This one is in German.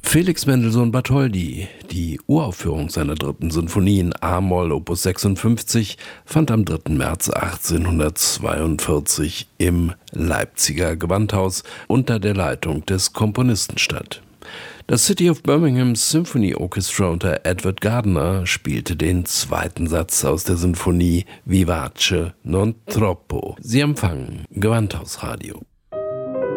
Felix Mendelssohn Bartholdy, die Uraufführung seiner 3. Sinfonie in A-Moll Opus 56, fand am 3. März 1842 im Leipziger Gewandhaus unter der Leitung des Komponisten statt. Das City of Birmingham Symphony Orchestra unter Edward Gardner spielte den 2. Satz aus der Sinfonie Vivace non troppo. Sie empfangen Gewandhausradio.